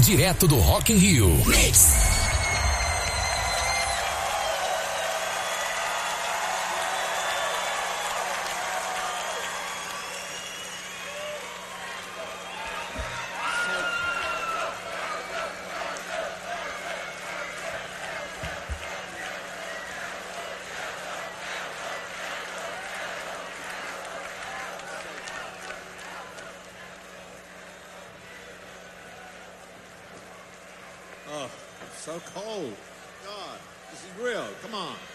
direto do Rock in Rio. Oh, so cold. God, this is real. Come on.